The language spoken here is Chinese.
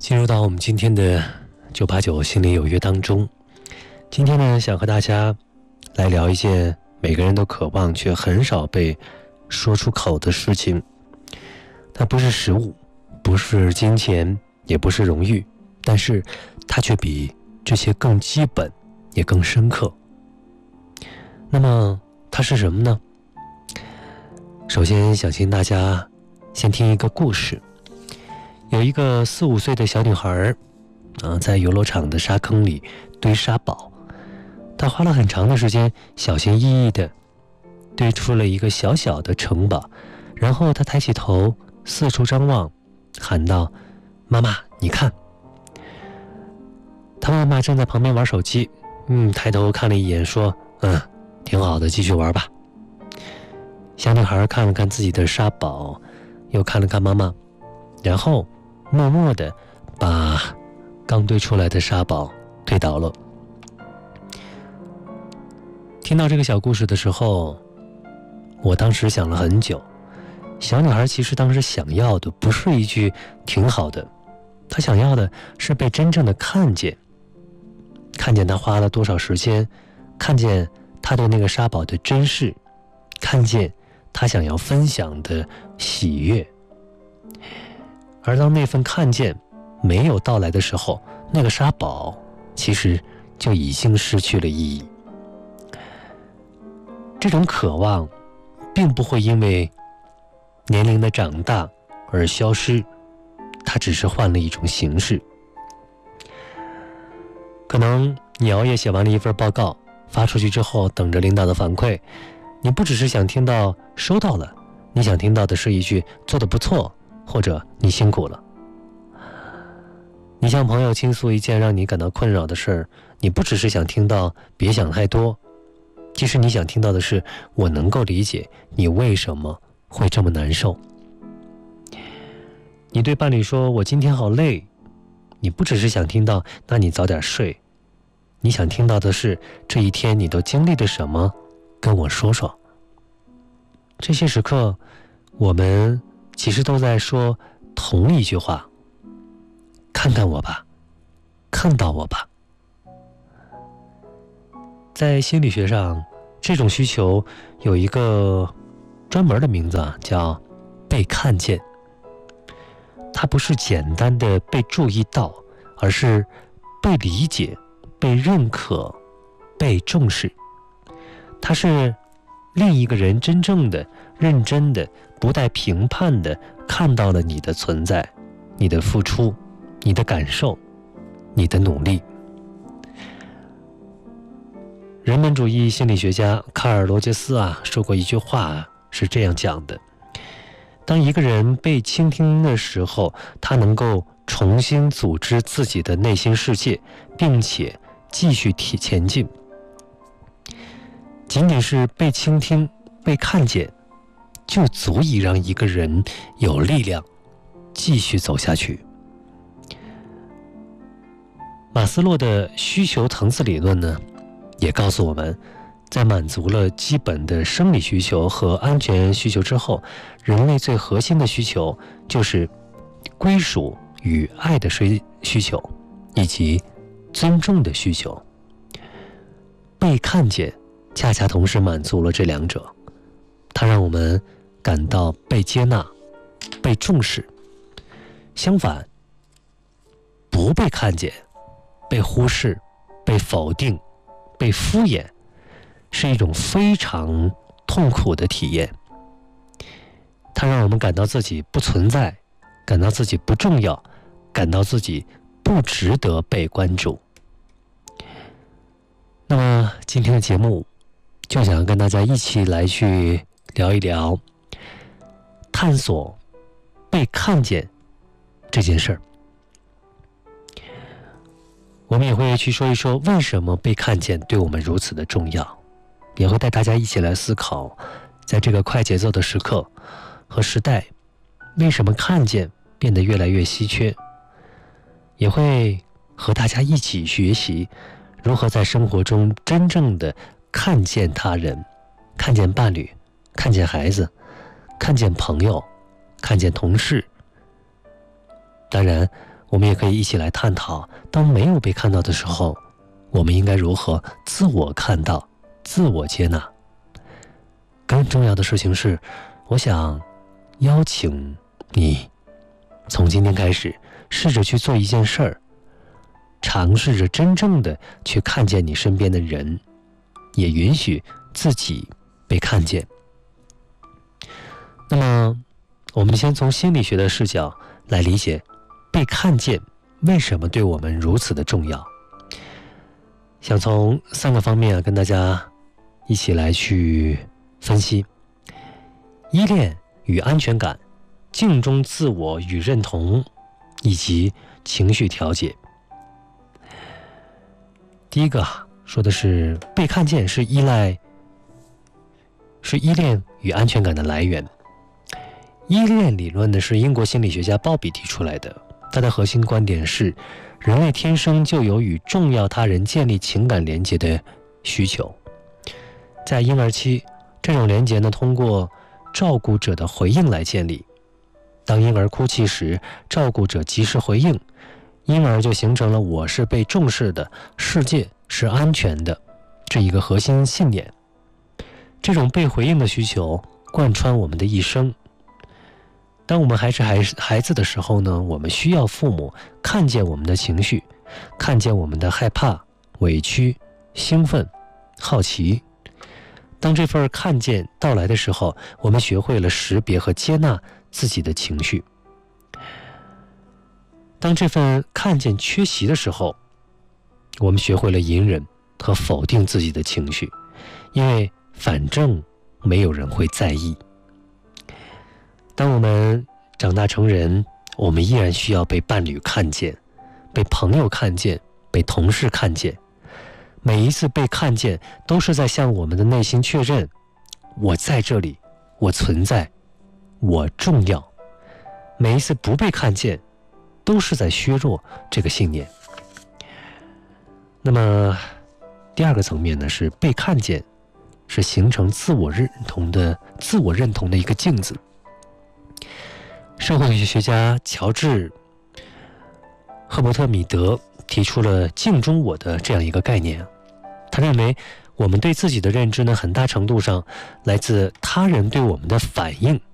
进入到我们今天的989心灵有约当中，今天呢，想和大家来聊一件每个人都渴望却很少被说出口的事情。它不是食物，不是金钱，也不是荣誉，但是它却比这些更基本，也更深刻。那么它是什么呢？首先想请大家先听一个故事。有一个4、5岁的小女孩在游乐场的沙坑里堆沙堡。她花了很长的时间，小心翼翼地堆出了一个小小的城堡。然后她抬起头四处张望，喊道：妈妈，你看。她妈妈正在旁边玩手机，抬头看了一眼说：挺好的，继续玩吧。小女孩看了看自己的沙堡，又看了看妈妈，然后默默地把刚堆出来的沙堡推倒了。听到这个小故事的时候，我当时想了很久。小女孩其实当时想要的不是一句挺好的，她想要的是被真正的看见，看见她花了多少时间，看见她对那个沙堡的珍视，看见她想要分享的喜悦。而当那份看见没有到来的时候，那个沙堡其实就已经失去了意义。这种渴望并不会因为年龄的长大而消失，它只是换了一种形式。可能你熬夜写完了一份报告，发出去之后等着领导的反馈，你不只是想听到收到了，你想听到的是一句做得不错，或者你辛苦了。你向朋友倾诉一件让你感到困扰的事儿，你不只是想听到别想太多，其实你想听到的是我能够理解你为什么会这么难受。你对伴侣说我今天好累，你不只是想听到那你早点睡，你想听到的是这一天你都经历了什么，跟我说说。这些时刻我们其实都在说同一句话：看看我吧，看到我吧。在心理学上，这种需求有一个专门的名字叫被看见。它不是简单的被注意到，而是被理解、被认可、被重视。它是另一个人真正的、认真的、不带评判的看到了你的存在、你的付出、你的感受、你的努力。人本主义心理学家卡尔·罗杰斯说过一句话是这样讲的：当一个人被倾听的时候，他能够重新组织自己的内心世界，并且继续前进。仅仅是被倾听、被看见，就足以让一个人有力量继续走下去。马斯洛的需求层次理论呢，也告诉我们，在满足了基本的生理需求和安全需求之后，人类最核心的需求就是归属与爱的需求，以及尊重的需求。被看见恰恰同时满足了这两者，它让我们感到被接纳、被重视。相反，不被看见、被忽视、被否定、被敷衍，是一种非常痛苦的体验。它让我们感到自己不存在，感到自己不重要，感到自己不值得被关注。那么今天的节目就想跟大家一起来去聊一聊探索被看见这件事儿。我们也会去说一说为什么被看见对我们如此的重要，也会带大家一起来思考，在这个快节奏的时刻和时代，为什么看见变得越来越稀缺，也会和大家一起学习如何在生活中真正的看见他人，看见伴侣，看见孩子，看见朋友，看见同事。当然我们也可以一起来探讨，当没有被看到的时候，我们应该如何自我看到、自我接纳。更重要的事情是，我想邀请你从今天开始试着去做一件事儿，尝试着真正的去看见你身边的人，也允许自己被看见。那么我们先从心理学的视角来理解被看见为什么对我们如此的重要。想从3个方面跟大家一起来去分析：依恋与安全感、镜中自我与认同，以及情绪调节。第一个说的是被看见是依恋与安全感的来源。依恋理论呢是英国心理学家鲍比提出来的，它的核心观点是人类天生就有与重要他人建立情感连结的需求。在婴儿期，这种连结呢通过照顾者的回应来建立。当婴儿哭泣时，照顾者及时回应，婴儿就形成了我是被重视的，世界是安全的这一个核心信念。这种被回应的需求贯穿我们的一生。当我们还是孩子的时候呢，我们需要父母看见我们的情绪，看见我们的害怕、委屈、兴奋、好奇。当这份看见到来的时候，我们学会了识别和接纳自己的情绪。当这份看见缺席的时候，我们学会了隐忍和否定自己的情绪，因为反正没有人会在意。当我们长大成人，我们依然需要被伴侣看见，被朋友看见，被同事看见。每一次被看见，都是在向我们的内心确认，我在这里，我存在，我重要。每一次不被看见，都是在削弱这个信念。那么第2个层面呢，是被看见是形成自我认同的一个镜子。社会学家乔治·赫伯特·米德提出了镜中我的这样一个概念。他认为我们对自己的认知呢，很大程度上来自他人对我们的反应